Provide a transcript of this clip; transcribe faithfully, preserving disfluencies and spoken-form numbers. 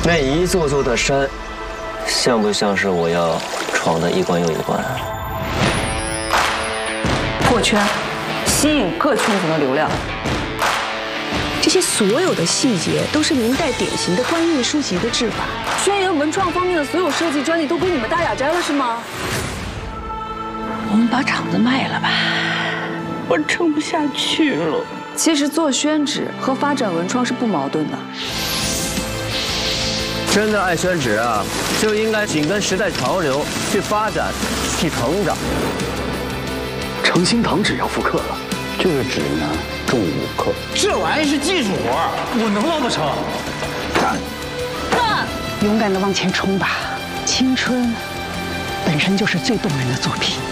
那一座座的山，像不像是我要闯的一关又一关？ 破圈，吸引各圈层的流量。 这些所有的细节都是明代典型的官印书籍的制法。 轩辕文创方面的所有设计专利都归你们大雅斋了，是吗？ 我们把厂子卖了吧，我撑不下去了。 其实做宣纸和发展文创是不矛盾的。 真的爱宣纸啊，就应该紧跟时代潮流去发展、去成长。 成心堂纸要复刻了，这个纸呢重五克， 这玩意是技术活，我能捞得成？ 干！ 干！勇敢地往前冲吧，青春本身就是最动人的作品。